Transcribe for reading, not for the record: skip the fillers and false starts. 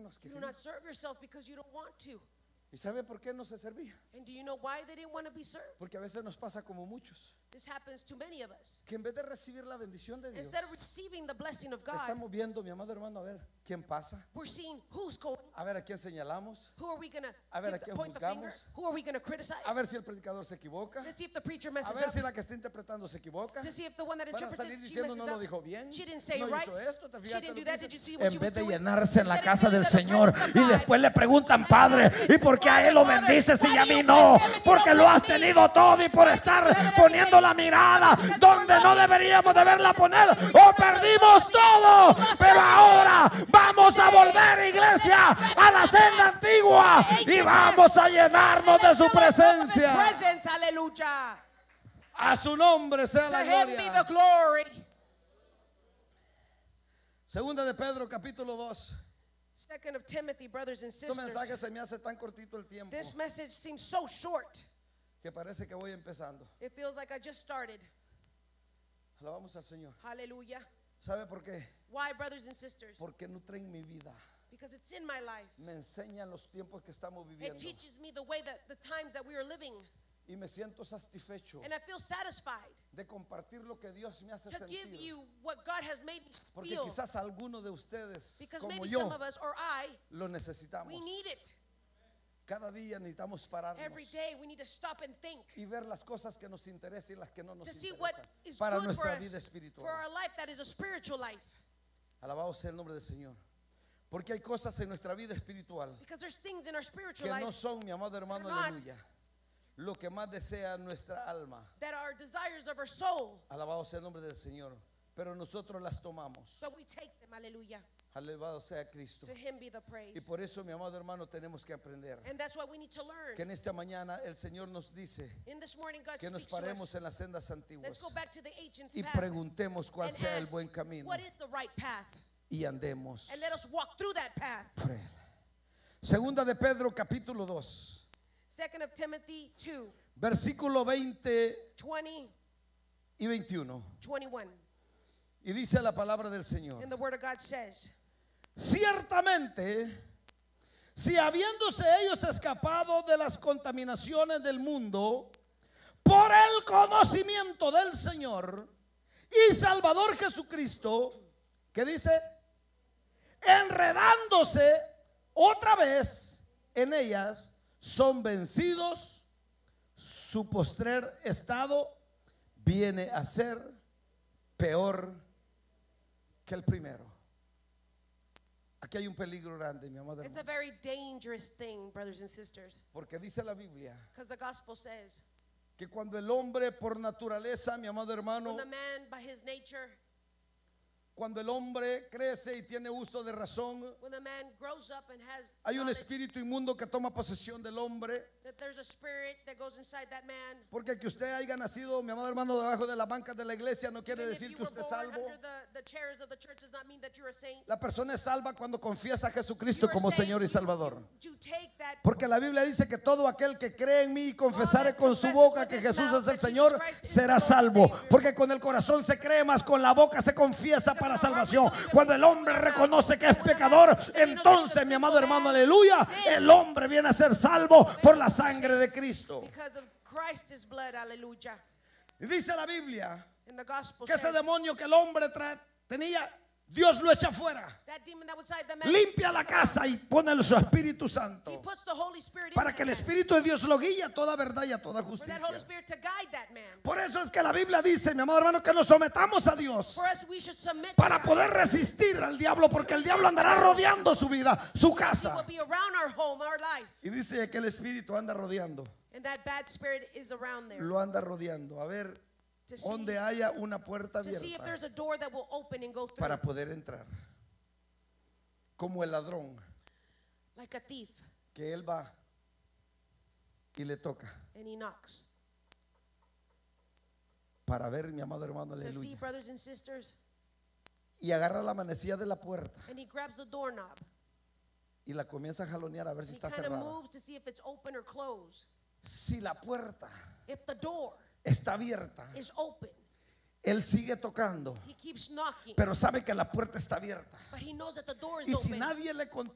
has You do querido. not serve yourself because you don't want to. ¿Y sabe por qué no se servía? And do you know why they didn't want to be served? Porque a veces nos pasa como muchos, This happens to many of us. que en vez de recibir la bendición de Dios, Instead of receiving the blessing of God, estamos viendo, mi amado hermano, a ver quién pasa, we're seeing who's going. a ver a quién señalamos, Who are we going a ver a to quién point the finger? juzgamos, Who are we going to criticize? a ver si el predicador se equivoca, Let's see if the preacher a messes ver si up. la que está interpretando se equivoca. To see if the one that Van a interprets salir it, she diciendo messes no lo up. dijo bien, She didn't say no it right. hizo esto, ¿te She fijaste didn't lo do que that. hizo? Did you see what En she was vez de doing? llenarse en la Instead of casa del filling the Señor presence of y God. después le preguntan, Padre, ¿y por qué a él lo bendices y a mí no? Porque lo has tenido todo y por estar poniendo la mirada donde no deberíamos de verla poner, o perdimos todo. Pero ahora vamos a volver, iglesia, a la senda antigua y vamos a llenarnos de su presencia. Hallelujah. A su nombre sea To la him be the gloria. glory. Segunda de Pedro, capítulo 2. 2 of Timothy, brothers and Este sisters. mensaje se me hace tan cortito el tiempo This message seems so short. que parece que voy empezando. It feels like I just started. Alabamos al Señor. Hallelujah. ¿Sabe por qué? Why, brothers and sisters? Porque nutren mi vida. Because it's in my life. Me enseñan los tiempos que estamos It viviendo teaches me the way that the times that we are living. y me siento satisfecho And I feel satisfied de compartir lo que Dios me hace to give sentir. you what God has made me Porque feel. quizás alguno de ustedes, Because como maybe yo, some of us or I, lo necesitamos. we need it. Cada día necesitamos pararnos Every day we need to stop and think y ver las cosas que nos interesan y las que no nos to see what interesan is para good for nuestra us, vida for espiritual. our life that is a spiritual life. Alabado sea el nombre del Señor. Porque hay cosas en nuestra vida espiritual Because there's things in our spiritual que life no son, mi amado hermano, They're not. aleluya, lo que más desea nuestra alma. that are desires of our soul, Alabado sea el nombre del Señor. Pero nosotros las tomamos. but we take them. Hallelujah. Alabado sea Cristo. To him be the Y praise. por eso, mi amado hermano, tenemos que aprender And that's what we need to learn. que en esta mañana el Señor nos dice In this morning, God que nos speaks to paremos us. en las sendas Let's antiguas go back to the ancient y path preguntemos cuál and sea el ask, buen camino what is the right path? y andemos And let us walk through that path. por él. Segunda de Pedro, capítulo 2, 2 of Timothy 2, versículo 20 20, y 21. 21. Y dice la palabra del Señor: And the word of God says, ciertamente, si habiéndose ellos escapado de las contaminaciones del mundo por el conocimiento del Señor y Salvador Jesucristo, que dice, enredándose otra vez en ellas, son vencidos, su postrer estado viene a ser peor que el primero. Aquí hay un peligro grande, mi amado it's a hermano, very dangerous thing, brothers and sisters, porque dice la Biblia because the gospel says, que cuando el hombre por naturaleza, mi amado hermano, when the man by his nature, cuando el hombre crece y tiene uso de razón, when the man grows up and has hay un knowledge, espíritu inmundo que toma posesión del hombre. that there's a spirit that goes inside that man. Porque que usted haya nacido, mi amado hermano, debajo de la banca de la iglesia no quiere Even if decir you que were usted es born salvo. under the chairs of the church does not mean that you're a saint. La persona es salva cuando confiesa a Jesucristo You are como saved, Señor y Salvador. you take that. Porque la Biblia dice que todo aquel que cree en mí y confesare con su boca que Jesús es el Señor, será salvo. Porque con el corazón se cree, mas con la boca se confiesa para salvación. Cuando el hombre reconoce que es pecador, entonces, mi amado hermano, aleluya, el hombre viene a ser salvo por la sangre de Cristo. Because of Christ's blood, hallelujah. Y dice la Biblia In the gospel que ese says, demonio que el hombre tenía, Dios lo echa fuera. that demon that was inside the man, Limpia la casa y pone su Espíritu he Santo puts the Holy Spirit para into que el man, Espíritu de Dios lo guíe a toda verdad y a toda for that Holy justicia. Spirit to guide that man. Por eso es que la Biblia dice, mi amado hermano, que nos sometamos a Dios For us, we should submit para to God. poder resistir al diablo, porque el diablo andará rodeando su vida, su He will casa. be around our home, our life. Y dice que el Espíritu anda rodeando, And that bad spirit is around there. lo anda rodeando. A ver, To see, donde haya una puerta to see if abierta there's a door that will open and go through. para poder entrar. Como el ladrón, Like a thief. que él va y le toca And he knocks. para ver, mi amado hermano, To see, aleluya, brothers and sisters. y agarra la manecilla de la puerta And he grabs the doorknob. y la comienza a jalonear a ver si He está kind of cerrada. moves to see if it's open or closed. Si la puerta If the door está abierta, is open, él sigue tocando, he keeps knocking. pero sabe que la puerta está abierta. But he knows that the door is Y si open. nadie le